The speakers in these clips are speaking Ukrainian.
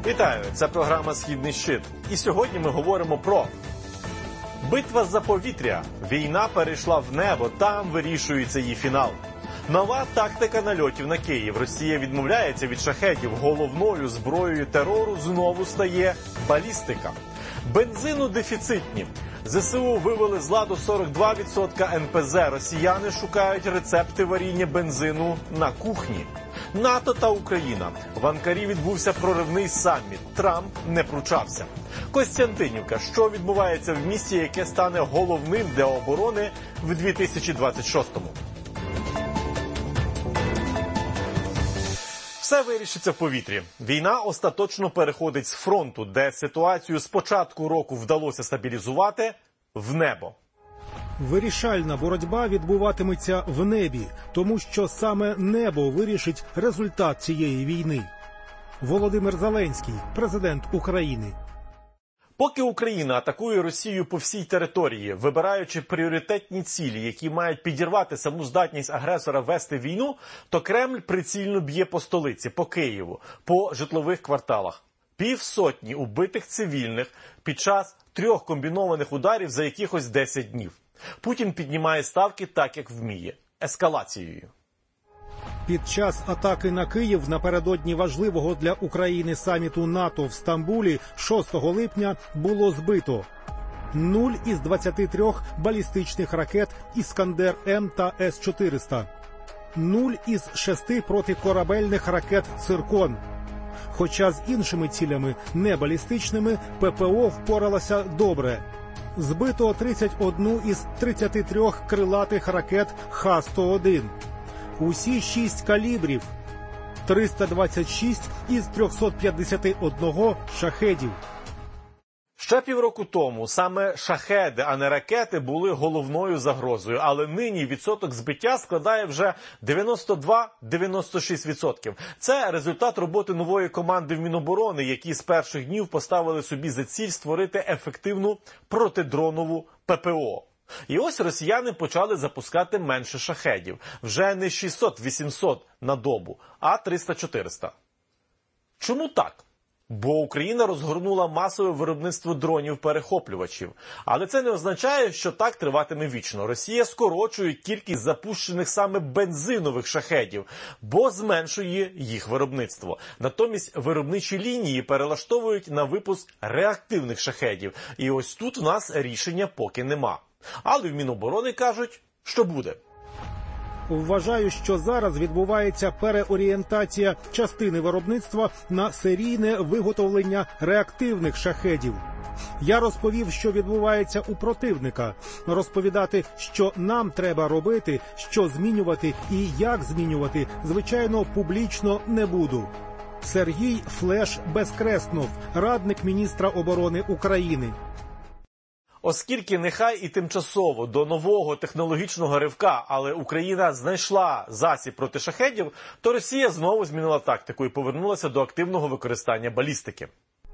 Вітаю! Це програма «Східний щит». І сьогодні ми говоримо про битва за повітря. Війна перейшла в небо, там вирішується її фінал. Нова тактика нальотів на Київ. Росія відмовляється від шахедів. Головною зброєю терору знову стає балістика. Бензину дефіцитні. ЗСУ вивели з ладу 42% НПЗ. Росіяни шукають рецепти варіння бензину на кухні. НАТО та Україна. В Анкарі відбувся проривний саміт. Трамп не пручався. Костянтинівка. Що відбувається в місті, яке стане головним для оборони в 2026-му? Все вирішиться в повітрі. Війна остаточно переходить з фронту, де ситуацію з початку року вдалося стабілізувати, в небо. Вирішальна боротьба відбуватиметься в небі, тому що саме небо вирішить результат цієї війни. Володимир Зеленський, президент України. Поки Україна атакує Росію по всій території, вибираючи пріоритетні цілі, які мають підірвати саму здатність агресора вести війну, то Кремль прицільно б'є по столиці, по Києву, по житлових кварталах. 50 убитих цивільних під час 3 комбінованих ударів за якихось 10 днів. Путін піднімає ставки так, як вміє – ескалацією. Під час атаки на Київ напередодні важливого для України саміту НАТО в Стамбулі 6 липня було збито 0 із 23 балістичних ракет «Іскандер-М» та С-400, 0 із 6 протикорабельних ракет «Циркон». Хоча з іншими цілями, не балістичними, ППО впоралася добре. Збито 31 із 33 крилатих ракет Х-101. Усі 6 калібрів, 326 із 351 шахедів. Ще півроку тому саме шахеди, а не ракети, були головною загрозою. Але нині відсоток збиття складає вже 92-96%. Це результат роботи нової команди в Міноборони, які з перших днів поставили собі за ціль створити ефективну протидронову ППО. І ось росіяни почали запускати менше шахедів. Вже не 600-800 на добу, а 300-400. Чому так? Бо Україна розгорнула масове виробництво дронів-перехоплювачів. Але це не означає, що так триватиме вічно. Росія скорочує кількість запущених саме бензинових шахедів, бо зменшує їх виробництво. Натомість виробничі лінії перелаштовують на випуск реактивних шахедів. І ось тут в нас рішення поки нема. Але в Міноборони кажуть, що буде. Вважаю, що зараз відбувається переорієнтація частини виробництва на серійне виготовлення реактивних шахедів. Я розповів, що відбувається у противника. Розповідати, що нам треба робити, що змінювати і як змінювати, звичайно, публічно не буду. Сергій Флеш Безкреснов, радник міністра оборони України. Оскільки нехай і тимчасово до нового технологічного ривка, але Україна знайшла засіб проти шахедів, то Росія знову змінила тактику і повернулася до активного використання балістики.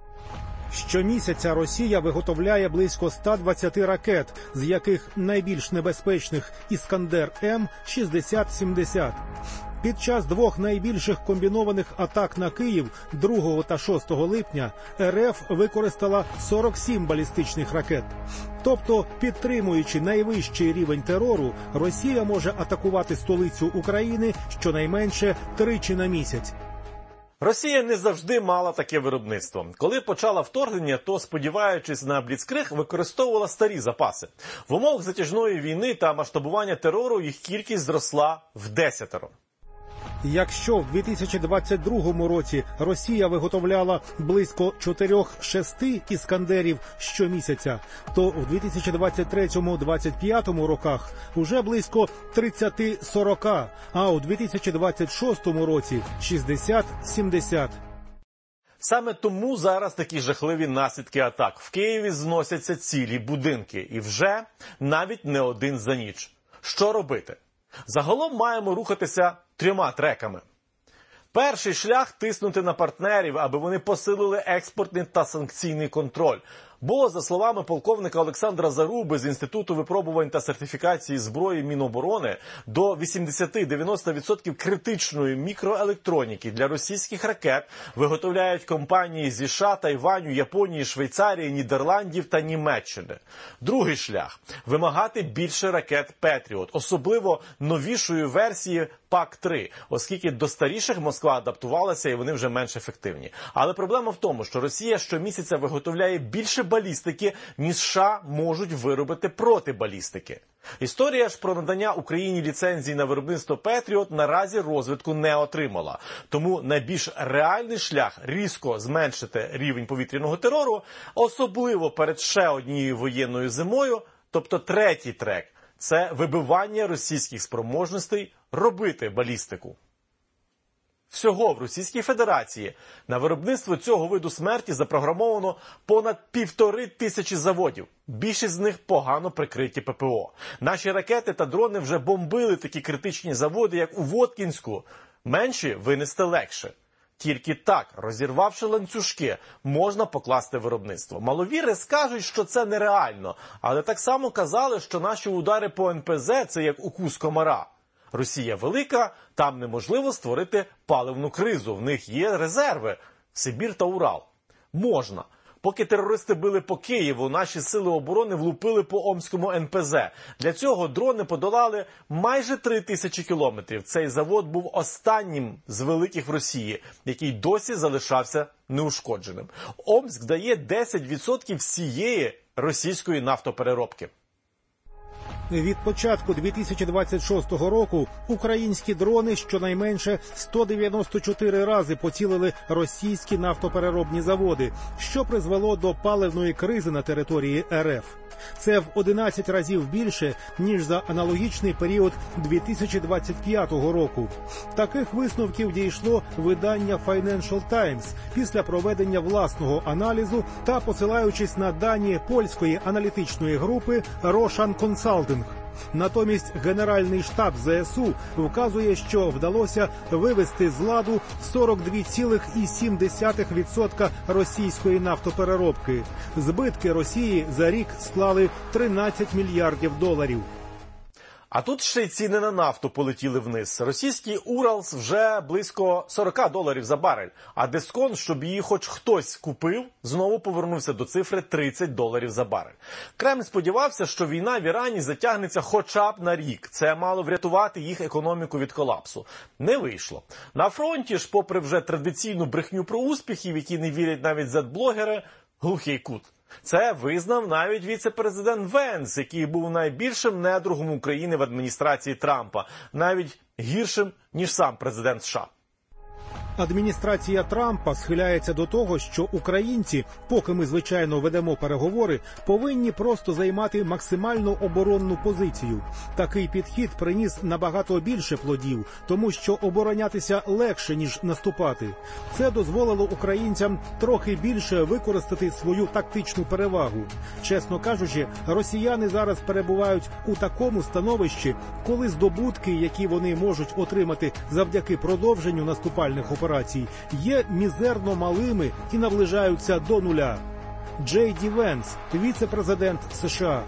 Щомісяця Росія виготовляє близько 120 ракет, з яких найбільш небезпечних «Іскандер-М» 60-70. Під час 2 найбільших комбінованих атак на Київ 2 та 6 липня РФ використала 47 балістичних ракет. Тобто, підтримуючи найвищий рівень терору, Росія може атакувати столицю України щонайменше 3 на місяць. Росія не завжди мала таке виробництво. Коли почала вторгнення, то, сподіваючись на бліцкриг, використовувала старі запаси. В умовах затяжної війни та масштабування терору їх кількість зросла в 10. Якщо в 2022 році Росія виготовляла близько 4-6 «Іскандерів» щомісяця, то в 2023-2025 роках уже близько 30-40, а у 2026 році 60-70. Саме тому зараз такі жахливі наслідки атак. В Києві зносяться цілі будинки. І вже навіть не один за ніч. Що робити? Загалом маємо рухатися 3 треками. Перший шлях – тиснути на партнерів, аби вони посилили експортний та санкційний контроль. Бо, за словами полковника Олександра Заруби з Інституту випробувань та сертифікації зброї Міноборони, до 80-90% критичної мікроелектроніки для російських ракет виготовляють компанії зі США, Тайваню, Японії, Швейцарії, Нідерландів та Німеччини. Другий шлях – вимагати більше ракет «Петріот», особливо новішої версії ПАК-3, оскільки до старіших Москва адаптувалася і вони вже менш ефективні. Але проблема в тому, що Росія щомісяця виготовляє більше балістики, ніж США можуть виробити протибалістики. Історія ж про надання Україні ліцензій на виробництво «Петріот» наразі розвитку не отримала. Тому найбільш реальний шлях різко зменшити рівень повітряного терору, особливо перед ще однією воєнною зимою, тобто третій трек – це вибивання російських спроможностей робити балістику. Всього в Російській Федерації на виробництво цього виду смерті запрограмовано понад 1500 заводів. Більшість з них погано прикриті ППО. Наші ракети та дрони вже бомбили такі критичні заводи, як у Воткінську. Менші винести легше. Тільки так, розірвавши ланцюжки, можна покласти виробництво. Маловіри скажуть, що це нереально, але так само казали, що наші удари по НПЗ – це як укус комара. Росія велика, там неможливо створити паливну кризу, в них є резерви – Сибір та Урал. Можна. Поки терористи били по Києву, наші сили оборони влупили по Омському НПЗ. Для цього дрони подолали майже 3000 кілометрів. Цей завод був останнім з великих в Росії, який досі залишався неушкодженим. Омськ дає 10% всієї російської нафтопереробки. Від початку 2026 року українські дрони щонайменше 194 рази поцілили російські нафтопереробні заводи, що призвело до паливної кризи на території РФ. Це в 11 разів більше, ніж за аналогічний період 2025 року. Таких висновків дійшло видання Financial Times після проведення власного аналізу та посилаючись на дані польської аналітичної групи Roshan Consulting. Натомість Генеральний штаб ЗСУ вказує, що вдалося вивести з ладу 42,7% російської нафтопереробки. Збитки Росії за рік склали 13 мільярдів доларів. А тут ще й ціни на нафту полетіли вниз. Російський Уралс вже близько $40 за барель, а дисконт, щоб її хоч хтось купив, знову повернувся до цифри $30 за барель. Кремль сподівався, що війна в Ірані затягнеться хоча б на рік. Це мало врятувати їх економіку від колапсу. Не вийшло. На фронті ж, попри вже традиційну брехню про успіхів, які не вірять навіть зет-блогери, глухий кут. Це визнав навіть віце-президент Венс, який був найбільшим недругом України в адміністрації Трампа, навіть гіршим, ніж сам президент США. Адміністрація Трампа схиляється до того, що українці, поки ми, звичайно, ведемо переговори, повинні просто займати максимально оборонну позицію. Такий підхід приніс набагато більше плодів, тому що оборонятися легше, ніж наступати. Це дозволило українцям трохи більше використати свою тактичну перевагу. Чесно кажучи, росіяни зараз перебувають у такому становищі, коли здобутки, які вони можуть отримати завдяки продовженню наступальних операцій, є мізерно малими і наближаються до нуля. Джей Ді Венс, віце-президент США.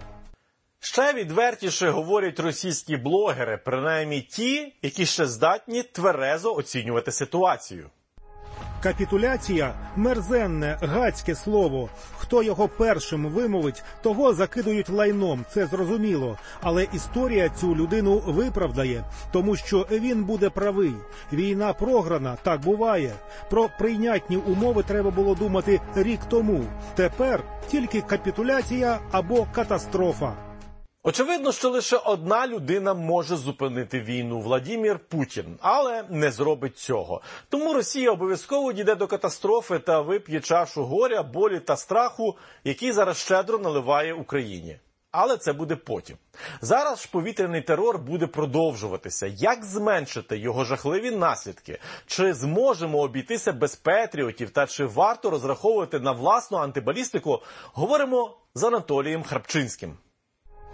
Ще відвертіше говорять російські блогери, принаймні ті, які ще здатні тверезо оцінювати ситуацію. Капітуляція – мерзенне, гадське слово. Хто його першим вимовить, того закидують лайном, це зрозуміло. Але історія цю людину виправдає, тому що він буде правий. Війна програна, так буває. Про прийнятні умови треба було думати рік тому. Тепер тільки капітуляція або катастрофа. Очевидно, що лише одна людина може зупинити війну – Владімір Путін, але не зробить цього. Тому Росія обов'язково дійде до катастрофи та вип'є чашу горя, болі та страху, який зараз щедро наливає Україні. Але це буде потім. Зараз ж повітряний терор буде продовжуватися. Як зменшити його жахливі наслідки? Чи зможемо обійтися без петріотів та чи варто розраховувати на власну антибалістику? Говоримо з Анатолієм Храпчинським.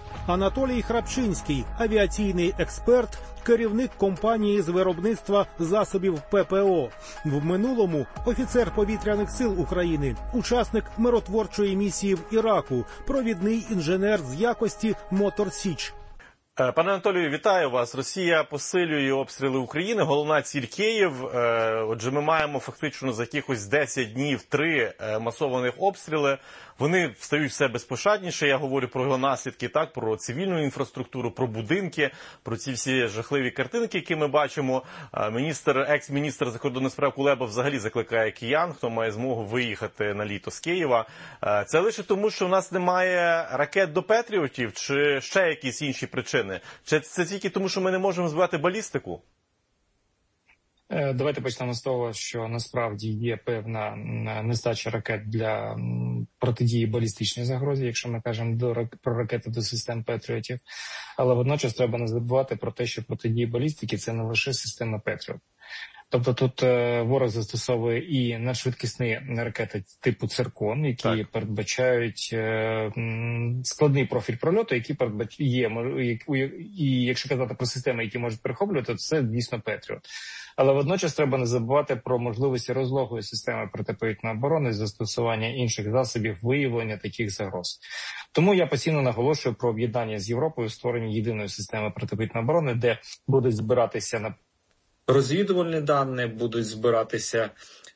Анатолій Храпчинський, авіаційний експерт, керівник компанії з виробництва засобів ППО. В минулому офіцер повітряних сил України, учасник миротворчої місії в Іраку, провідний інженер з якості «Мотор Січ». Пане Анатолію, вітаю вас. Росія посилює обстріли України, головна ціль Київ. Отже, ми маємо фактично за якихось 10 днів 3 масованих обстріли. Вони стають все безпощадніше. Я говорю про його наслідки, так, про цивільну інфраструктуру, про будинки, про ці всі жахливі картинки, які ми бачимо. Екс-міністр закордонних справ Кулеба взагалі закликає киян, хто має змогу виїхати на літо з Києва. Це лише тому, що в нас немає ракет до Петріотів, чи ще якісь інші причини? Чи це тільки тому, що ми не можемо збивати балістику? Давайте почнемо з того, що насправді є певна нестача ракет для протидії балістичній загрозі, якщо ми кажемо про ракети до систем Петріотів. Але водночас треба не забувати про те, що протидія балістики – це не лише система Петріот. Тобто тут ворог застосовує і надшвидкісні ракети типу «Циркон», які передбачають складний профіль прольоту, які є, і якщо казати про системи, які можуть перехоплювати, то це дійсно «Петріот». Але водночас треба не забувати про можливості розлогої системи протиповітряної оборони, застосування інших засобів виявлення таких загроз. Тому я постійно наголошую про об'єднання з Європою, створення єдиної системи протиповітряної оборони, де будуть збиратися на розвідувальні дані, будуть збиратися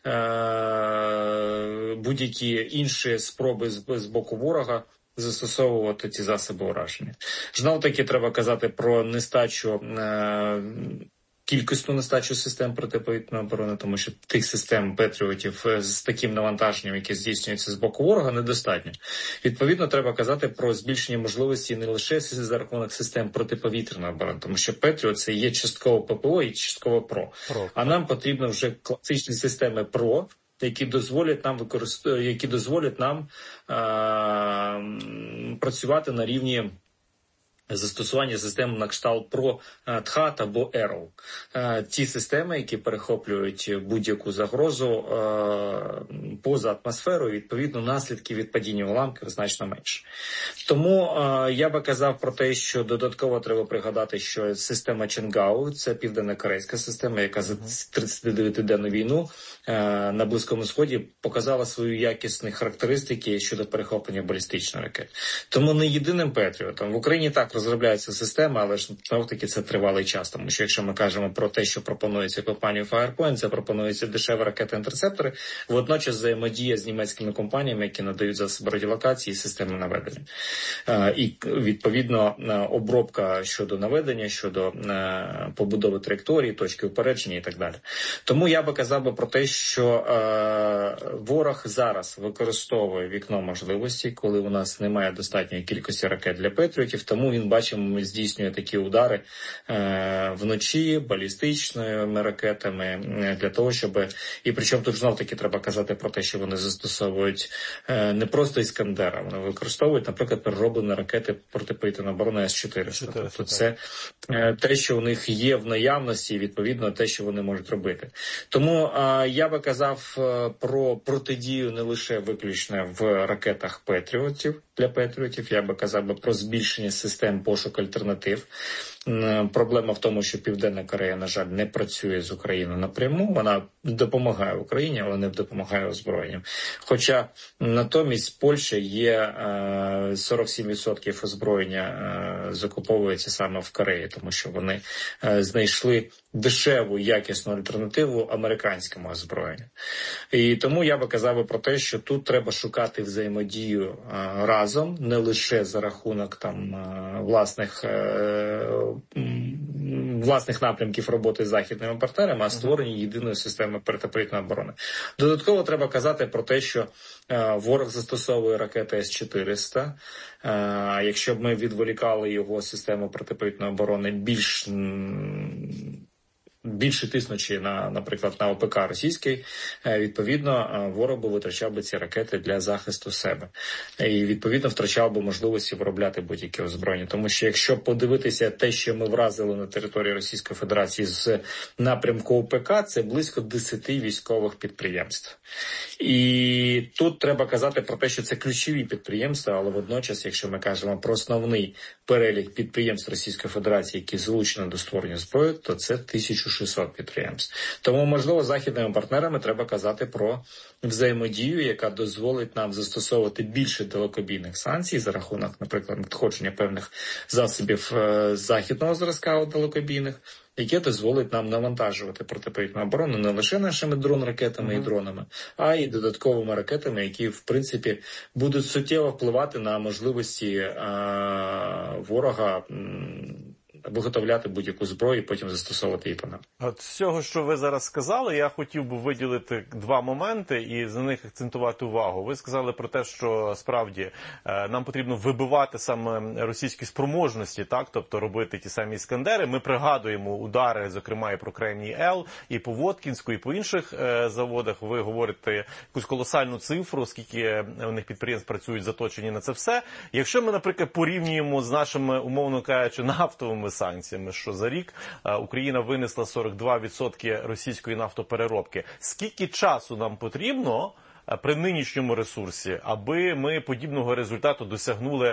будь-які інші спроби з боку ворога застосовувати ці засоби ураження. Знов таки треба казати про нестачу, кількісну нестачу систем протиповітряної оборони, тому що тих систем Петріотів з таким навантаженням, яке здійснюється з боку ворога, недостатньо. Відповідно, треба казати про збільшення можливості не лише за рахунок систем протиповітряної оборони, тому що Петріот – це є частково ППО і частково ПРО. А нам потрібно вже класичні системи ПРО, які дозволять нам працювати на рівні застосування систем на кшталт ПРО, ТХАТ або Arrow. Ті системи, які перехоплюють будь-яку загрозу поза атмосферою, відповідно, наслідки від падіння уламків значно менше. Тому я би казав про те, що додатково треба пригадати, що система Ченгау – це південно-корейська система, яка за 39-денну війну на Близькому Сході показала свої якісні характеристики щодо перехоплення балістичної ракети. Тому не єдиним Петріотом. В Україні так розробляється система, але ж знов-таки це тривалий час, тому що якщо ми кажемо про те, що пропонується компанією Firepoint, це пропонується дешеві ракети-інтерцептори, водночас взаємодія з німецькими компаніями, які надають засоби радіолокації і системи наведення. І, відповідно, обробка щодо наведення, щодо побудови траєкторії, точки упередження і так далі. Тому я би казав про те, що ворог зараз використовує вікно можливості, коли у нас немає достатньої кількості ракет для Петріотів, тому він, бачимо, здійснює такі удари вночі балістичними ракетами для того, щоб... І причому тут знов-таки треба казати про те, що вони застосовують не просто «Іскандера», вони використовують, наприклад, перероблені ракети протиповітряної оборони С-400. Тобто це те, що у них є в наявності, і, відповідно, те, що вони можуть робити. Тому я би казав про протидію не лише виключно в ракетах Петріотів, для Петріотів, я би казав про збільшення систем пошуку альтернатив. Проблема в тому, що Південна Корея, на жаль, не працює з Україною напряму. Вона допомагає Україні, але не допомагає озброєнням. Хоча натомість Польща є 47% озброєння закуповується саме в Кореї, тому що вони знайшли дешеву, якісну альтернативу американському озброєнню. І тому я би казав про те, що тут треба шукати взаємодію разом, не лише за рахунок там власних напрямків роботи з західними партнерами, а створення єдиної системи протиповітряної оборони. Додатково треба казати про те, що ворог застосовує ракети С-400. Якщо б ми відволікали його систему протиповітряної оборони більш більше тиснучи наприклад, на ОПК російський, відповідно, ворог би витрачав би ці ракети для захисту себе. І, відповідно, втрачав би можливості виробляти будь-які озброєння. Тому що, якщо подивитися те, що ми вразили на території Російської Федерації з напрямку ОПК, це близько 10 військових підприємств. І тут треба казати про те, що це ключові підприємства, але водночас, якщо ми кажемо про основний перелік підприємств Російської Федерації, які залучені до створення зброї, то це 1600 підприємств. Тому, можливо, західними партнерами треба казати про взаємодію, яка дозволить нам застосовувати більше далекобійних санкцій за рахунок, наприклад, надходження певних засобів західного зразка далекобійних, яке дозволить нам навантажувати протиповітряну оборону не лише нашими дрон-ракетами і дронами, а й додатковими ракетами, які, в принципі, будуть суттєво впливати на можливості ворога виготовляти будь-яку зброю і потім застосовувати її по нам. От з цього, що ви зараз сказали, я хотів би виділити два моменти і за них акцентувати увагу. Ви сказали про те, що справді нам потрібно вибивати саме російські спроможності, так, тобто робити ті самі «Іскандери». Ми пригадуємо удари, зокрема, і про Кремній Л, і по Воткінську, і по інших заводах. Ви говорите якусь колосальну цифру, скільки у них підприємств працюють заточені на це все. Якщо ми, наприклад, порівнюємо з нашими, умовно кажучи, нафтовими санкціями, що за рік Україна винесла 42% російської нафтопереробки. Скільки часу нам потрібно при нинішньому ресурсі, аби ми подібного результату досягнули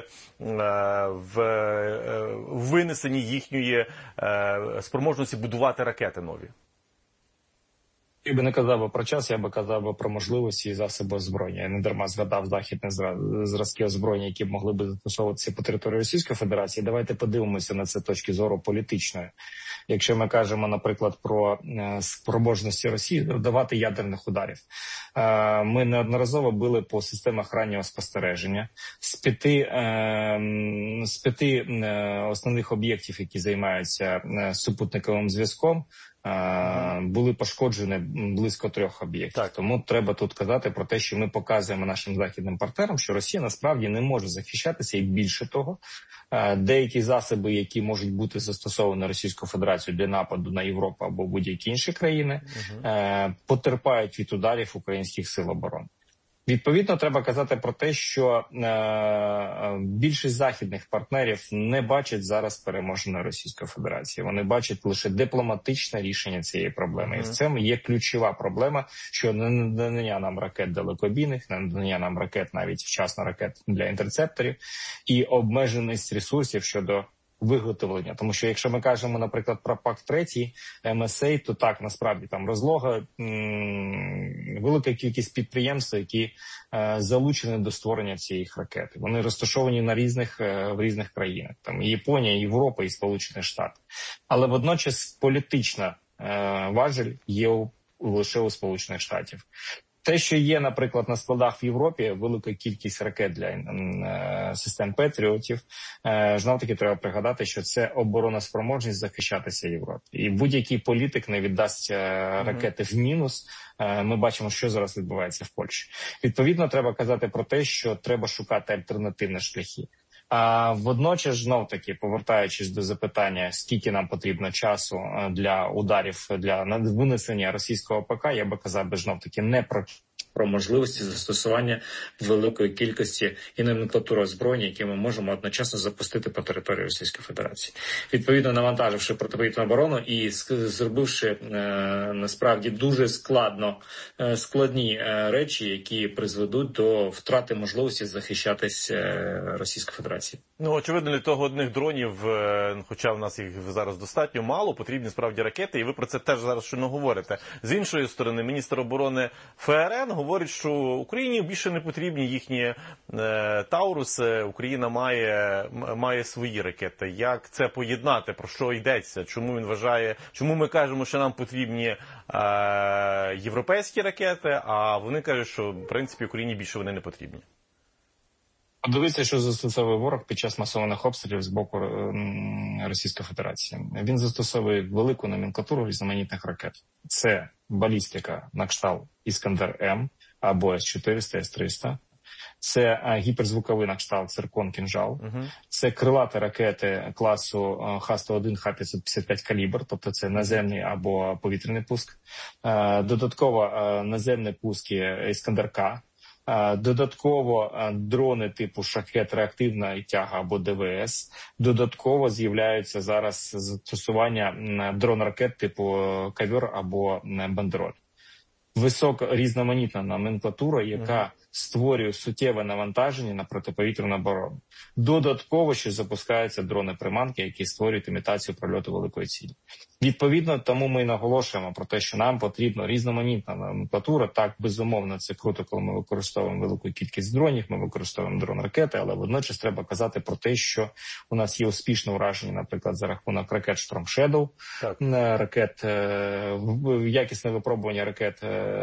в винесенні їхньої спроможності будувати ракети нові? Я би не казав би про час, я би казав би про можливості і засоби озброєння. Я не дарма згадав західні зразки озброєння, які б могли би застосовуватися по території Російської Федерації. Давайте подивимося на це з точки зору політичної. Якщо ми кажемо, наприклад, про спроможності Росії давати ядерних ударів. Ми неодноразово били по системах раннього спостереження. З п'яти основних об'єктів, які займаються супутниковим зв'язком, були пошкоджені близько 3 об'єктів. Тому треба тут казати про те, що ми показуємо нашим західним партнерам, що Росія насправді не може захищатися, і більше того, деякі засоби, які можуть бути застосовані Російською Федерацією для нападу на Європу або будь-які інші країни, потерпають від ударів українських сил оборони. Відповідно, треба казати про те, що більшість західних партнерів не бачать зараз переможної Російської Федерації. Вони бачать лише дипломатичне рішення цієї проблеми. І в цьому є ключова проблема, що не надання нам ракет далекобійних, не надання нам ракет, навіть вчасно ракет для інтерцепторів, і обмеженість ресурсів щодо виготовлення. Тому що якщо ми кажемо, наприклад, про ПАК-3, МСА, то так, насправді, там розлога, велика кількість підприємств, які залучені до створення цієї ракети. Вони розташовані в різних країнах. Там і Японія, і Європа, і Сполучені Штати. Але водночас політична важель є лише у Сполучених Штатів. Те, що є, наприклад, на складах в Європі, велика кількість ракет для систем Петріотів, знов-таки треба пригадати, що це обороноспроможність захищатися Європі. І будь-який політик не віддасть ракети в мінус. Ми бачимо, що зараз відбувається в Польщі. Відповідно, треба казати про те, що треба шукати альтернативні шляхи. А водночас, знов-таки, повертаючись до запитання, скільки нам потрібно часу для ударів, для винесення російського ПК, я би казав би, знов-таки, не про можливості застосування великої кількості і номенклатури озброєння, які ми можемо одночасно запустити по території Російської Федерації. Відповідно, навантаживши протиповітряну оборону і зробивши насправді дуже складні речі, які призведуть до втрати можливості захищатись Російської Федерації. Ну, очевидно, для того одних дронів, хоча в нас їх зараз достатньо мало, потрібні справді ракети, і ви про це теж зараз щойно говорите. З іншої сторони, міністр оборони ФРН говорить, що Україні більше не потрібні їхні Тауруси, Україна має свої ракети. Як це поєднати? Про що йдеться? Чому він вважає, чому ми кажемо, що нам потрібні європейські ракети, а вони кажуть, що в принципі Україні більше вони не потрібні? Подивіться, що застосовує ворог під час масованих обстрілів з боку Російської Федерації. Він застосовує велику номенклатуру різноманітних ракет. Це балістика на кшталт «Іскандер-М» або С-400, С-300. Це гіперзвуковий на кшталт «Циркон», «Кінжал». Це крилаті ракети класу Х-101, Х-555 «Калібр», тобто це наземний або повітряний пуск. Додатково наземні пуски «Іскандер-К». Додатково дрони типу «Шахет», реактивна тяга або ДВС. Додатково з'являються зараз застосування дрон-ракет типу «Ковер» або «Бандероль». Висока різноманітна номенклатура, яка створює суттєве навантаження на протиповітряну оборону. Додатково ще запускаються дрони-приманки, які створюють імітацію прольоту великої цілі. Відповідно, тому ми наголошуємо про те, що нам потрібна різноманітна номенклатура. Так, безумовно, це круто, коли ми використовуємо велику кількість дронів, ми використовуємо дрон-ракети, але водночас треба казати про те, що у нас є успішне ураження, наприклад, за рахунок ракет Storm Shadow, ракет, якісне випробування ракет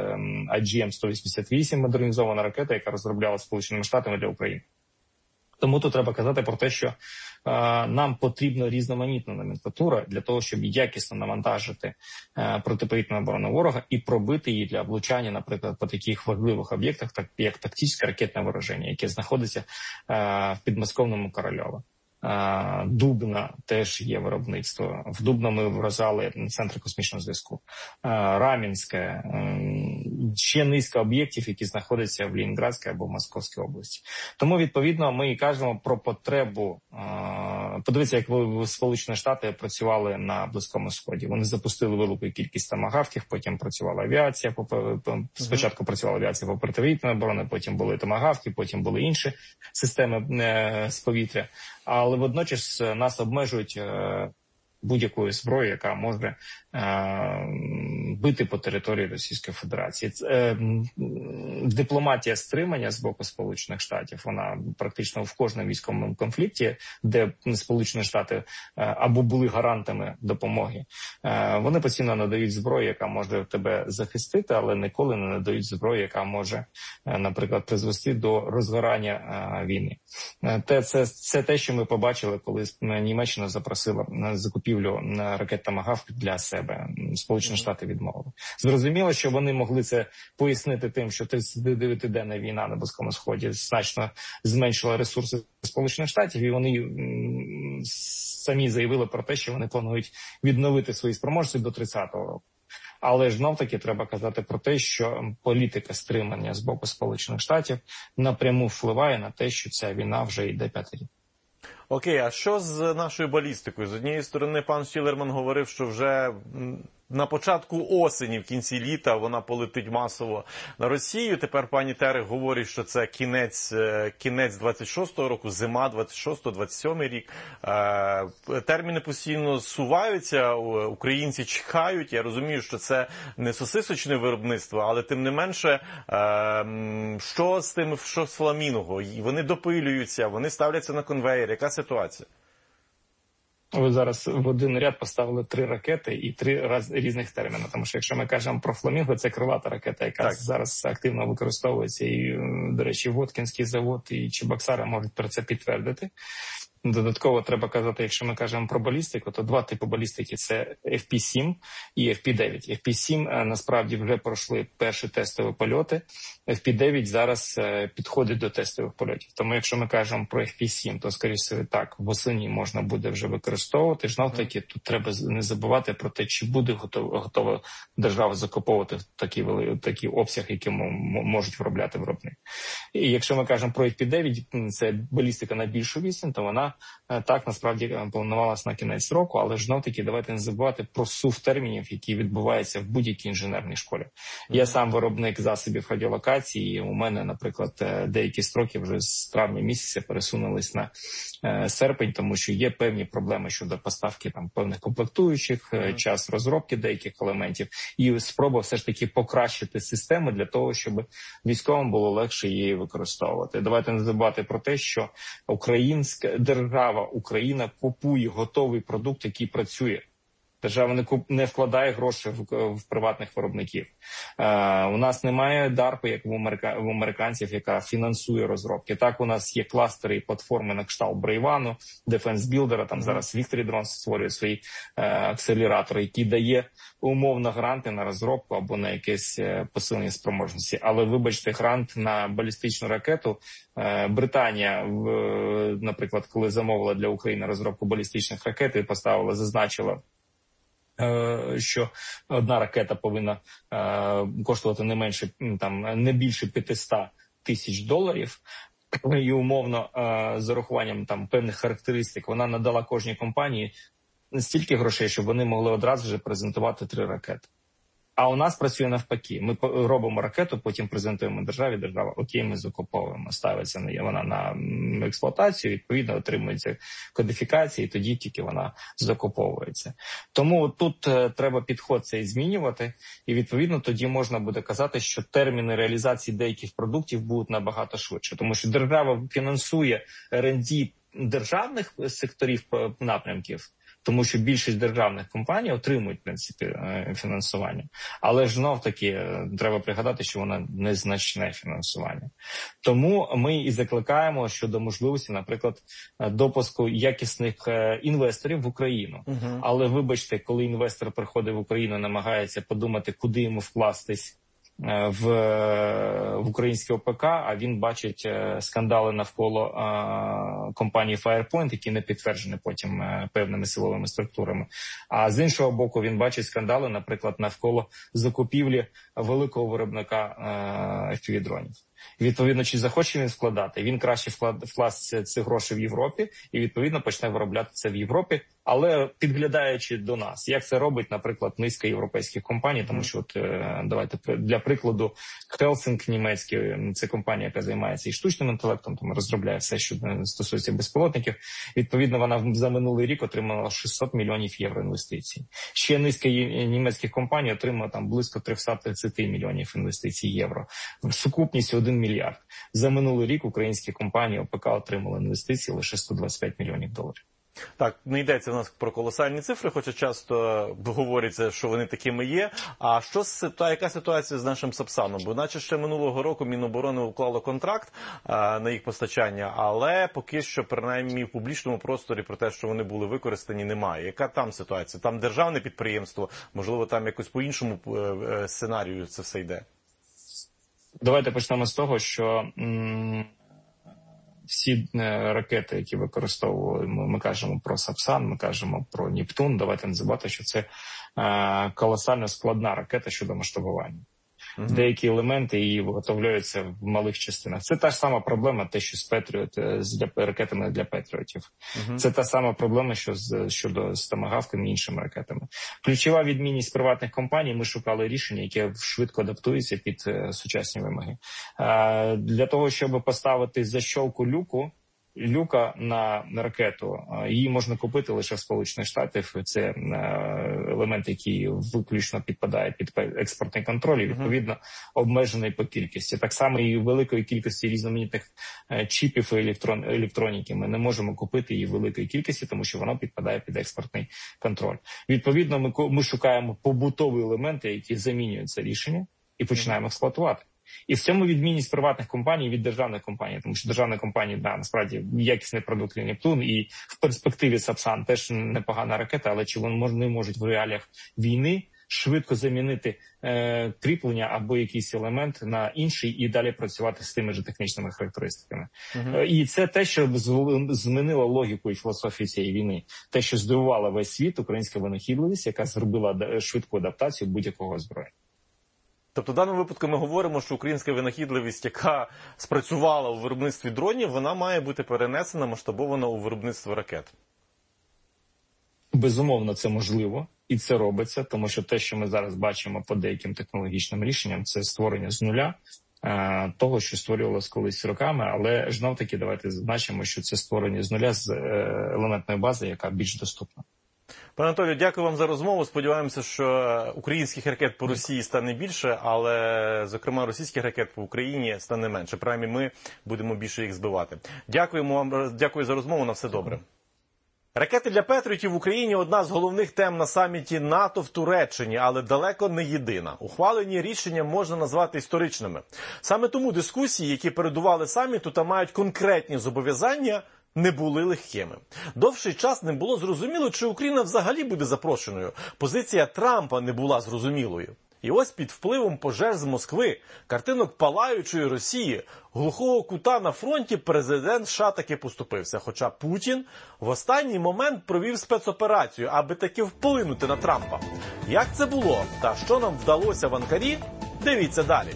IGM-188, модернізована ракета, яка розроблялася Сполученими Штатами для України. Тому тут треба казати про те, що нам потрібна різноманітна номенклатура для того, щоб якісно навантажити протиповітряну оборону ворога і пробити її для облучання, наприклад, по таких важливих об'єктах, так як тактичне ракетне вираження, яке знаходиться в підмосковному Корольові. Дубна теж є виробництво. В Дубно ми вражали центр космічного зв'язку. Рамінське, ще низка об'єктів, які знаходяться в Ленінградській або в Московській області. Тому, відповідно, ми кажемо про потребу. Подивіться, як Сполучені Штати працювали на Близькому Сході. Вони запустили велику кількість томагавків, потім працювала авіація. Спочатку працювала авіація по протиповітряній обороні, потім були томагавки, потім були інші системи з повітря. Але водночас нас обмежують будь-якою зброєю, яка може бити по території Російської Федерації. Дипломатія стримання з боку Сполучених Штатів, вона практично в кожному військовому конфлікті, де Сполучені Штати або були гарантами допомоги, вони постійно надають зброю, яка може тебе захистити, але ніколи не надають зброю, яка може, наприклад, призвести до розгорання війни. Це те, що ми побачили, коли Німеччина запросила на закупівлю ракет «Томагавк» для себе. Сполучені Штати відмовили. Зрозуміло, що вони могли це пояснити тим, що 39-денна війна на Близькому Сході значно зменшила ресурси Сполучених Штатів, і вони самі заявили про те, що вони планують відновити свої спроможності до 30-го року. Але ж знов-таки треба казати про те, що політика стримання з боку Сполучених Штатів напряму впливає на те, що ця війна вже йде 5-й рік. Окей, а що з нашою балістикою? З однієї сторони, пан Шілерман говорив, що вже на початку осені, в кінці літа, вона полетить масово на Росію. Тепер пані Терех говорить, що це кінець 26-го року, зима 26-27 рік. Терміни постійно зсуваються, українці чекають. Я розумію, що це не сосисочне виробництво, але тим не менше, що з фламінго? Вони допилюються, вони ставляться на конвейер. Яка ситуація? Ви зараз в один ряд поставили 3 ракети і 3 різних терміни. Тому що якщо ми кажемо про «Фламінго», це крилата ракета, яка зараз активно використовується. І, до речі, Воткінський завод і Чебоксари можуть про це підтвердити. Додатково треба казати, якщо ми кажемо про балістику, то 2 типи балістики – це FP-7 і FP-9. FP-7 насправді вже пройшли перші тестові польоти. FP-9 зараз підходить до тестових польотів. Тому якщо ми кажемо про FP-7, то, скоріше так, восені можна буде вже використовувати. Знов-таки тут треба не забувати про те, чи буде готова держава закуповувати такий обсяг, який можуть виробляти виробник. І якщо ми кажемо про FP-9, це балістика на більшу відстань, то вона так, насправді, планувалася на кінець року, але ж знов-таки давайте не забувати про сув термінів, які відбуваються в будь-якій інженерній школі. Я сам виробник засобів радіолокації, і у мене, наприклад, деякі строки вже з травня місяця пересунулись на серпень, тому що є певні проблеми щодо поставки там певних комплектуючих, час розробки деяких елементів, і спроба все ж таки покращити систему для того, щоб військовим було легше її використовувати. Давайте не забувати про те, що українська держава, Україна купує готовий продукт, який працює. Держава не вкладає гроші в приватних виробників. У нас немає DARPA, як в американців, яка фінансує розробки. Так, у нас є кластери і платформи на кшталт Брейвану, Defense Builder, там зараз Victory Drones створює свої акселератори, які дає умовно гранти на розробку або на якесь посилення спроможності. Але, вибачте, грант на балістичну ракету Британія, наприклад, коли замовила для України розробку балістичних ракет і зазначила, що одна ракета повинна коштувати не більше 500 тисяч доларів, і умовно з урахуванням певних характеристик вона надала кожній компанії стільки грошей, щоб вони могли одразу вже презентувати 3 ракети. А у нас працює навпаки. Ми робимо ракету, потім презентуємо державі, держава окей, ми закуповуємо. Ставиться вона на експлуатацію, відповідно отримується кодифікація, і тоді тільки вона закуповується. Тому тут треба підход цей змінювати, і відповідно тоді можна буде казати, що терміни реалізації деяких продуктів будуть набагато швидше. Тому що держава фінансує R&D державних секторів напрямків, тому що більшість державних компаній отримують, в принципі, фінансування. Але ж знов-таки треба пригадати, що воно незначне фінансування. Тому ми і закликаємо щодо можливості, наприклад, допуску якісних інвесторів в Україну. Але вибачте, коли інвестор приходить в Україну, намагається подумати, куди йому вкластись в українське ОПК, а він бачить скандали навколо компанії Firepoint, які не підтверджені потім певними силовими структурами. А з іншого боку, він бачить скандали, наприклад, навколо закупівлі великого виробника FPV-дронів. Відповідно, чи захоче він вкладати? Він краще вкласти ці гроші в Європі і, відповідно, почне виробляти це в Європі, але підглядаючи до нас. Як це робить, наприклад, низка європейських компаній, тому що, давайте, для прикладу, Helsing німецький, це компанія, яка займається і штучним інтелектом, тому розробляє все, що стосується безпілотників. Відповідно, вона за минулий рік отримала 600 мільйонів євро інвестицій. Ще низка німецьких компаній отримала близько 330 мільйонів інвестицій євро. В сукупність 1 мільярд. За минулий рік українські компанії ОПК отримали інвестиції лише 125 мільйонів доларів. Так, не йдеться в нас про колосальні цифри, хоча часто говориться, що вони такими є. А яка ситуація з нашим Сапсаном? Бо наче ще минулого року Міноборони уклало контракт на їх постачання, але поки що, принаймні, в публічному просторі про те, що вони були використані, немає. Яка там ситуація? Там державне підприємство, можливо, там якось по іншому сценарію це все йде? Давайте почнемо з того, що всі ракети, які використовуємо, ми кажемо про Сапсан, ми кажемо про Нептун, давайте не забувати, що це колосально складна ракета щодо масштабування. Деякі елементи її виготовляються в малих частинах. Це та ж сама проблема, те, що з Петріот, з ракетами для Петріотів. Це та сама проблема, що щодо з томагавками і іншими ракетами. Ключова відмінність приватних компаній, ми шукали рішення, яке швидко адаптується під сучасні вимоги. Для того, щоб поставити защолку люка на ракету, її можна купити лише в Сполучених Штатах. Це елемент, який виключно підпадає під експортний контроль і, відповідно, обмежений по кількості. Так само і великої кількості різноманітних чіпів і електроніки ми не можемо купити її в великої кількості, тому що вона підпадає під експортний контроль. Відповідно, ми шукаємо побутові елементи, які замінюють це рішення, і починаємо експлуатувати. І в цьому відмінність приватних компаній від державних компаній, тому що державні компанії, насправді, якісний продукт Нептун, і в перспективі Сапсан теж непогана ракета, але чи вони можуть в реаліях війни швидко замінити кріплення або якийсь елемент на інший і далі працювати з тими ж технічними характеристиками. І це те, що змінило логіку і філософію цієї війни. Те, що здивувало весь світ, українська винахідливість, яка зробила швидку адаптацію будь-якого озброєння. Тобто в даному випадку ми говоримо, що українська винахідливість, яка спрацювала у виробництві дронів, вона має бути перенесена, масштабована у виробництво ракет. Безумовно, це можливо і це робиться, тому що те, що ми зараз бачимо по деяким технологічним рішенням, це створення з нуля того, що створювалося колись роками, але знов-таки давайте зазначимо, що це створення з нуля з елементної бази, яка більш доступна. Пане Анатолію, дякую вам за розмову. Сподіваємося, що українських ракет по Росії стане більше, але, зокрема, російських ракет по Україні стане менше. Принаймні, ми будемо більше їх збивати. Дякуємо вам, дякую за розмову, на все добре. Ракети для Петріотів в Україні – одна з головних тем на саміті НАТО в Туреччині, але далеко не єдина. Ухвалені рішення можна назвати історичними. Саме тому дискусії, які передували саміту та мають конкретні зобов'язання, не були легкими. Довший час не було зрозуміло, чи Україна взагалі буде запрошеною. Позиція Трампа не була зрозумілою. І ось під впливом пожеж з Москви, картинок палаючої Росії, глухого кута на фронті президент США таки поступився. Хоча Путін в останній момент провів спецоперацію, аби таки вплинути на Трампа. Як це було та що нам вдалося в Анкарі, дивіться далі.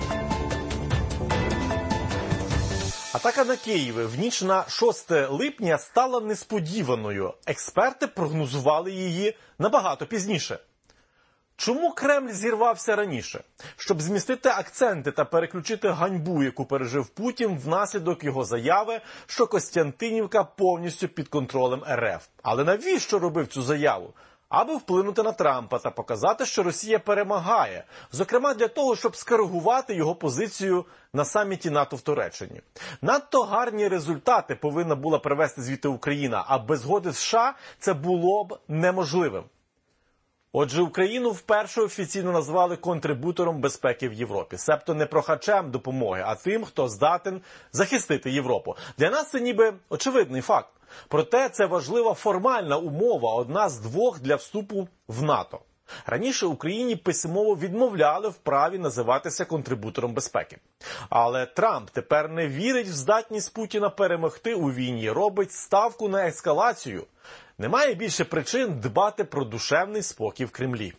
Атака на Київ в ніч на 6 липня стала несподіваною. Експерти прогнозували її набагато пізніше. Чому Кремль зірвався раніше? Щоб змістити акценти та переключити ганьбу, яку пережив Путін внаслідок його заяви, що Костянтинівка повністю під контролем РФ. Але навіщо робив цю заяву? Аби вплинути на Трампа та показати, що Росія перемагає. Зокрема для того, щоб скоригувати його позицію на саміті НАТО в Туреччині. Надто гарні результати повинна була привести звідти Україна, а без згоди США це було б неможливим. Отже, Україну вперше офіційно назвали контрибутором безпеки в Європі. Себто не прохачем допомоги, а тим, хто здатен захистити Європу. Для нас це ніби очевидний факт. Проте це важлива формальна умова, одна з двох для вступу в НАТО. Раніше Україні письмово відмовляли в праві називатися контрибутором безпеки. Але Трамп тепер не вірить в здатність Путіна перемогти у війні, робить ставку на ескалацію. Немає більше причин дбати про душевний спокій в Кремлі.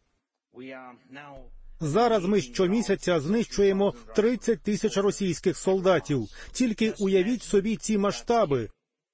Зараз ми щомісяця знищуємо 30 тисяч російських солдатів. Тільки уявіть собі ці масштаби.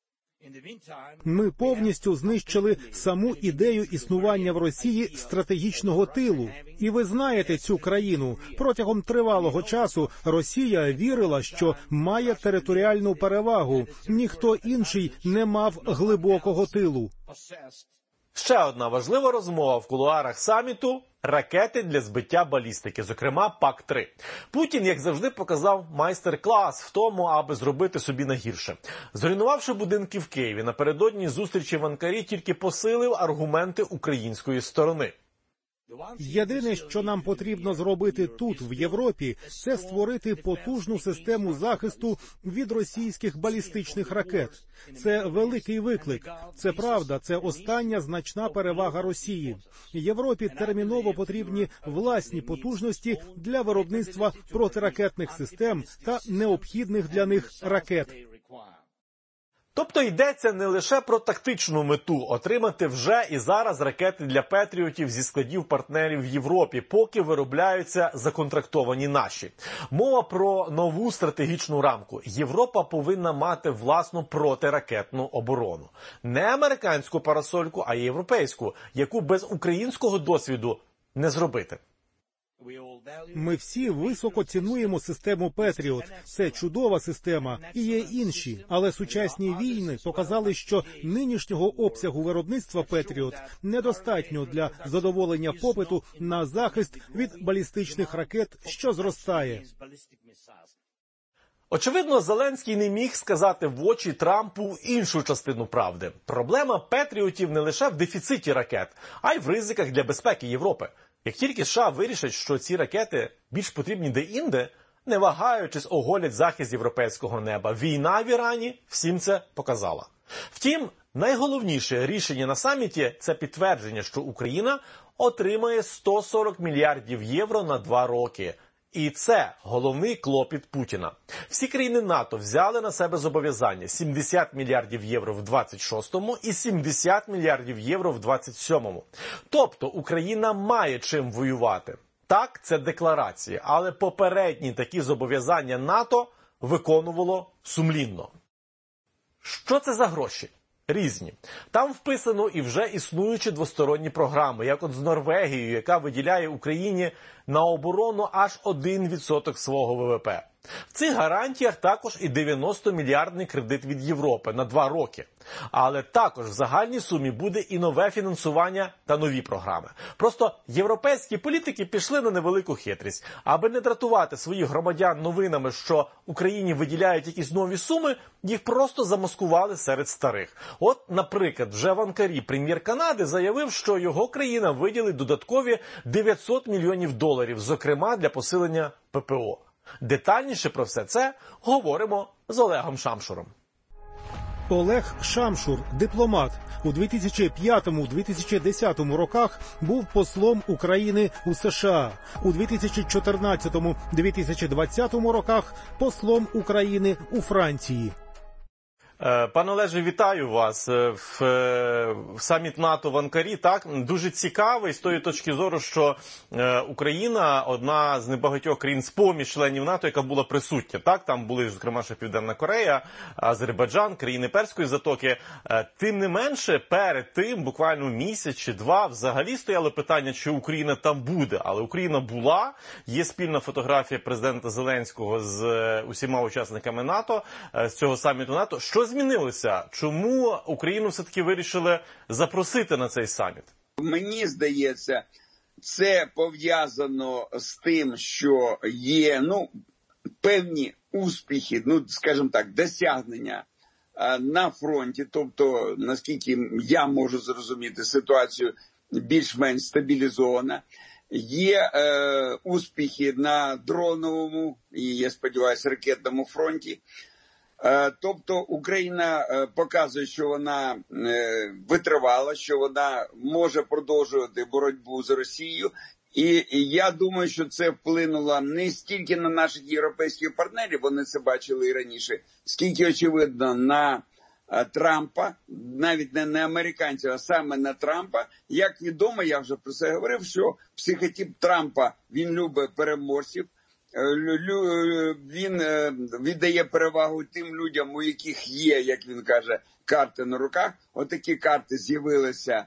Ми повністю знищили саму ідею існування в Росії стратегічного тилу. І ви знаєте цю країну. Протягом тривалого часу Росія вірила, що має територіальну перевагу. Ніхто інший не мав глибокого тилу. Ще одна важлива розмова в кулуарах саміту – ракети для збиття балістики, зокрема ПАК-3. Путін, як завжди, показав майстер-клас в тому, аби зробити собі найгірше. Зруйнувавши будинки в Києві, напередодні зустрічі в Анкарі тільки посилив аргументи української сторони. Єдине, що нам потрібно зробити тут, в Європі, це створити потужну систему захисту від російських балістичних ракет. Це великий виклик. Це правда, це остання значна перевага Росії. Європі терміново потрібні власні потужності для виробництва протиракетних систем та необхідних для них ракет. Тобто йдеться не лише про тактичну мету – отримати вже і зараз ракети для Петріотів зі складів партнерів в Європі, поки виробляються законтрактовані наші. Мова про нову стратегічну рамку. Європа повинна мати власну протиракетну оборону. Не американську парасольку, а європейську, яку без українського досвіду не зробити. Ми всі високо цінуємо систему «Петріот». Це чудова система, і є інші. Але сучасні війни показали, що нинішнього обсягу виробництва «Петріот» недостатньо для задоволення попиту на захист від балістичних ракет, що зростає. Очевидно, Зеленський не міг сказати в очі Трампу іншу частину правди. Проблема Петріотів не лише в дефіциті ракет, а й в ризиках для безпеки Європи. Як тільки США вирішать, що ці ракети більш потрібні де-інде, не вагаючись оголять захист європейського неба. Війна в Ірані всім це показала. Втім, найголовніше рішення на саміті – це підтвердження, що Україна отримає 140 мільярдів євро на 2 роки. І це головний клопіт Путіна. Всі країни НАТО взяли на себе зобов'язання 70 мільярдів євро в 26-му і 70 мільярдів євро в 27-му. Тобто Україна має чим воювати. Так, це декларації, але попередні такі зобов'язання НАТО виконувало сумлінно. Що це за гроші? Різні. Там вписано і вже існуючі двосторонні програми, як от з Норвегією, яка виділяє Україні на оборону аж 1% свого ВВП. В цих гарантіях також і 90-мільярдний кредит від Європи на 2 роки. Але також в загальній сумі буде і нове фінансування та нові програми. Просто європейські політики пішли на невелику хитрість. Аби не дратувати своїх громадян новинами, що Україні виділяють якісь нові суми, їх просто замаскували серед старих. От, наприклад, вже в Анкарі прем'єр Канади заявив, що його країна виділить додаткові $900 мільйонів, зокрема для посилення ППО. Детальніше про все це говоримо з Олегом Шамшуром. Олег Шамшур, дипломат, у 2005-2010 роках був послом України у США. У 2014-2020 роках послом України у Франції. Пане Олеже, вітаю вас в саміт НАТО в Анкарі. Так, дуже цікавий з тої точки зору, що Україна одна з небагатьох країн з-поміж членів НАТО, яка була присутня. Так, там були, зокрема, ще Південна Корея, Азербайджан, країни Перської затоки. Тим не менше, перед тим, буквально місяць чи два, взагалі стояло питання, чи Україна там буде. Але Україна була. Є спільна фотографія президента Зеленського з усіма учасниками НАТО, з цього саміту НАТО. Що змінилося? Чому Україну все-таки вирішили запросити на цей саміт? Мені здається, це пов'язано з тим, що є певні успіхи, скажімо так, досягнення на фронті. Тобто, наскільки я можу зрозуміти, ситуацію більш-менш стабілізована. Є успіхи на дроновому і, я сподіваюся, ракетному фронті. Тобто Україна показує, що вона витривала, що вона може продовжувати боротьбу з Росією. І я думаю, що це вплинуло не стільки на наших європейських партнерів, вони це бачили і раніше, скільки, очевидно, на Трампа, навіть не на американців, а саме на Трампа. Як відомо, я вже про це говорив, що психотип Трампа, він любить переможців. Він віддає перевагу тим людям, у яких є, як він каже, карти на руках. Отакі карти з'явилися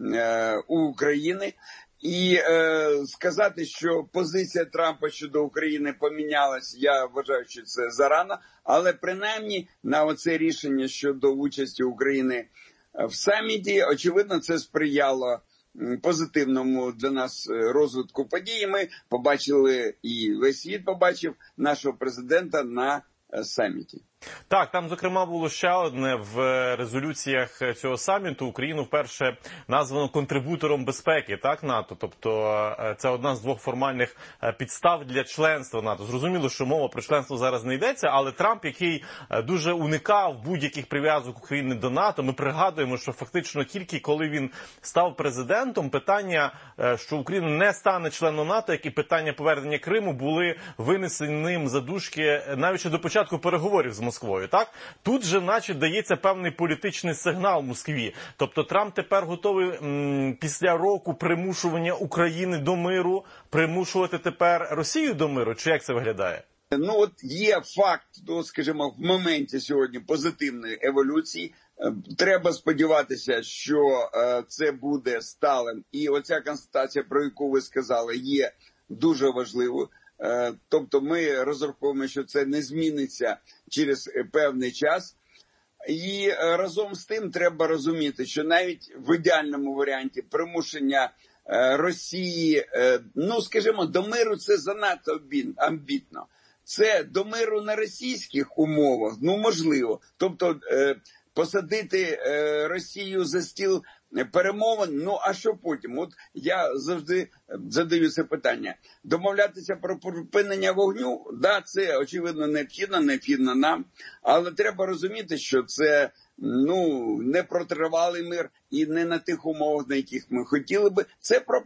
у України. І сказати, що позиція Трампа щодо України помінялась, я вважаю, що це зарано. Але принаймні на оце рішення щодо участі України в саміті, очевидно, це сприяло позитивному для нас розвитку подій. Ми побачили, і весь світ побачив нашого президента на саміті. Так, там, зокрема, було ще одне в резолюціях цього саміту. Україну вперше названо контрибутором безпеки, так, НАТО. Тобто це одна з двох формальних підстав для членства НАТО. Зрозуміло, що мова про членство зараз не йдеться, але Трамп, який дуже уникав будь-яких прив'язок України до НАТО, ми пригадуємо, що фактично тільки коли він став президентом, питання, що Україна не стане членом НАТО, як і питання повернення Криму, були винесені ним за дужки навіть ще до початку переговорів з Москвою, так? Тут же, наче, дається певний політичний сигнал Москві. Тобто Трамп тепер готовий після року примушування України до миру, примушувати тепер Росію до миру? Чи як це виглядає? От є факт, скажімо, в моменті сьогодні позитивної еволюції. Треба сподіватися, що це буде сталим. І оця констатація, про яку ви сказали, є дуже важливою. Тобто ми розраховуємо, що це не зміниться через певний час. І разом з тим треба розуміти, що навіть в ідеальному варіанті примушення Росії, скажімо, до миру це занадто амбітно. Це до миру на російських умовах, можливо. Тобто посадити Росію за стіл перемовин, а що потім? От я завжди задаю це питання. Домовлятися про припинення вогню, да, це очевидно необхідно нам, але треба розуміти, що це не про тривалий мир і не на тих умовах, на яких ми хотіли би. Це про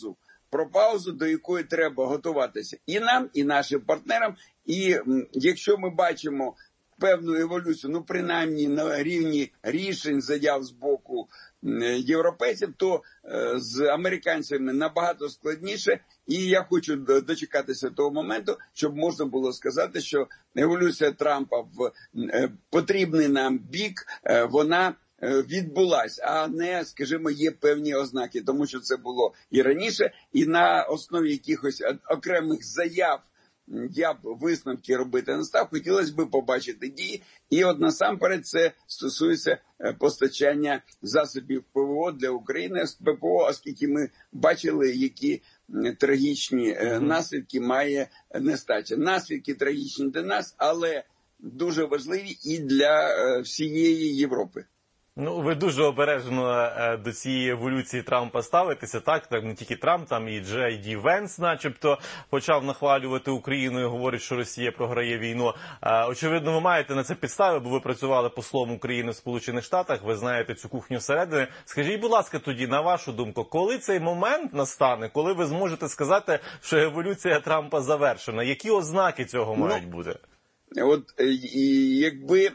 паузу, до якої треба готуватися і нам, і нашим партнерам. І якщо ми бачимо певну еволюцію, принаймні на рівні рішень, заяв з боку європейців, то з американцями набагато складніше. І я хочу дочекатися того моменту, щоб можна було сказати, що еволюція Трампа в потрібний нам бік, вона відбулась, а не, скажімо, є певні ознаки, тому що це було і раніше, і на основі якихось окремих заяв я б висновки робити не став, хотілося б побачити дії. І от насамперед це стосується постачання засобів ПВО для України з ППО, оскільки ми бачили, які трагічні наслідки має нестача. Наслідки трагічні для нас, але дуже важливі і для всієї Європи. Ну, ви дуже обережно до цієї еволюції Трампа ставитеся, так? Так, не тільки Трамп, там і Джей Ді Венс, начебто, почав нахвалювати Україну і говорить, що Росія програє війну. Очевидно, ви маєте на це підстави, бо ви працювали послом України в Сполучених Штатах, ви знаєте цю кухню всередини. Скажіть, будь ласка, тоді, на вашу думку, коли цей момент настане, коли ви зможете сказати, що еволюція Трампа завершена? Які ознаки цього мають бути? От і якби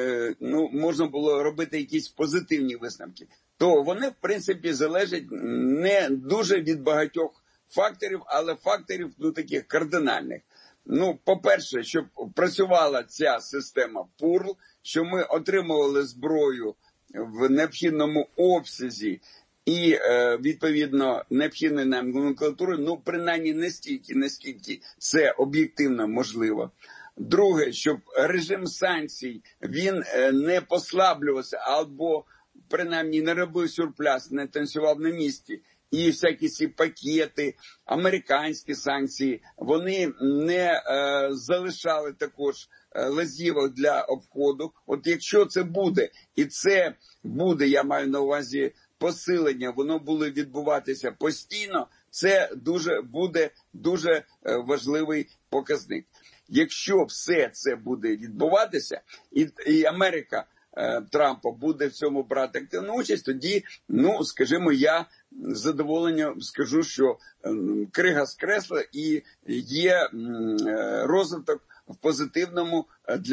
можна було робити якісь позитивні висновки, то вони, в принципі, залежать не дуже від багатьох факторів, але факторів таких кардинальних. По-перше, щоб працювала ця система ПУРЛ, що ми отримували зброю в необхідному обсязі і, відповідно, необхідною нам номенклатурою, принаймні не стільки, наскільки це об'єктивно можливо. Друге, щоб режим санкцій, він не послаблювався або, принаймні, не робив сюрпляс, не танцював на місці. І всякі ці пакети, американські санкції, вони не залишали також лазівок для обходу. От якщо це буде, і це буде, я маю на увазі посилення, воно буде відбуватися постійно, це буде дуже важливий показник. Якщо все це буде відбуватися, і Америка Трампа буде в цьому брати активну участь, тоді, скажімо, я з задоволенням скажу, що крига з кресла і є розвиток в позитивному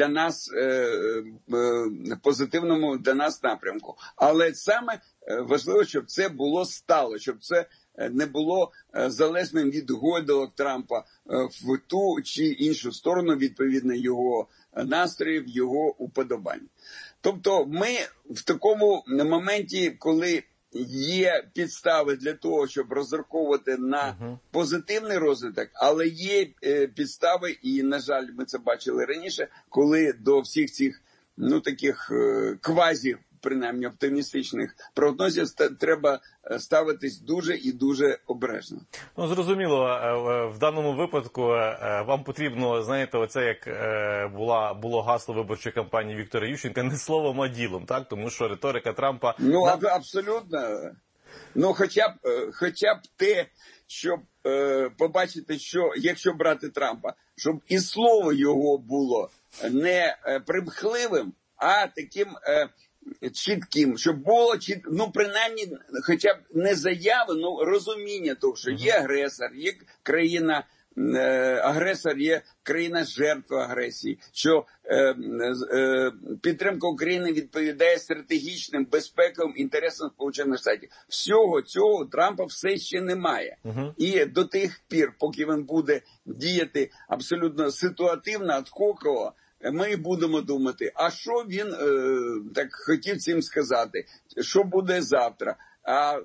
для нас напрямку. Але саме важливо, щоб це було стало, щоб це не було залежним від гойдалок Трампа в ту чи іншу сторону, відповідно його настроїв, його уподобань. Тобто ми в такому моменті, коли є підстави для того, щоб розраховувати на позитивний розвиток, але є підстави, і, на жаль, ми це бачили раніше, коли до всіх цих, таких квазі, принаймні оптимістичних прогнозів, треба ставитись дуже і дуже обережно. Зрозуміло, в даному випадку вам потрібно, знаєте, оце як було гасло виборчої кампанії Віктора Ющенка, не словом, а ділом, так? Тому що риторика Трампа... Абсолютно. Хоча б те, щоб побачити, що, якщо брати Трампа, щоб і слово його було не примхливим, а таким... чітким, щоб було принаймні, хоча б не заяви, розуміння того, що є агресор, є країна агресор, є країна жертва агресії, що підтримка України відповідає стратегічним безпековим інтересам Сполучених Штатів. Всього цього Трампа все ще немає. І до тих пір, поки він буде діяти абсолютно ситуативно, адхоково, ми будемо думати, а що він так хотів цим сказати, що буде завтра. А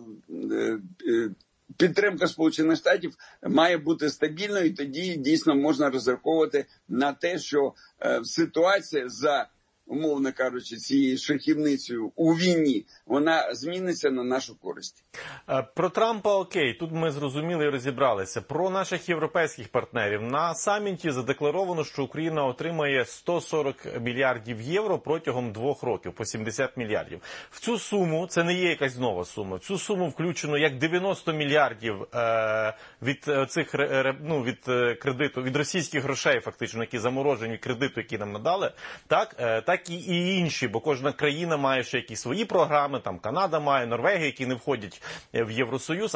підтримка Сполучених Штатів має бути стабільною, і тоді дійсно можна розраховувати на те, що ситуація за, умовно кажучи, цією шахівницею у війні, вона зміниться на нашу користь. Про Трампа окей, тут ми зрозуміли і розібралися. Про наших європейських партнерів. На саміті задекларовано, що Україна отримає 140 мільярдів євро протягом 2 років, по 70 мільярдів. В цю суму, це не є якась нова сума, в цю суму включено як 90 мільярдів від цих, від кредиту, від російських грошей фактично, які заморожені від кредиту, які нам надали, так і інші, бо кожна країна має ще якісь свої програми, там Канада має, Норвегія, які не входять в Євросоюз.